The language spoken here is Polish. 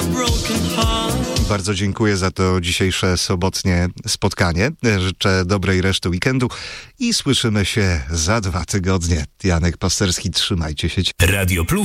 Bardzo dziękuję za to dzisiejsze sobotnie spotkanie. Życzę dobrej reszty weekendu i słyszymy się za 2 tygodnie. Janek Pasterski, trzymajcie się. Radio Plus.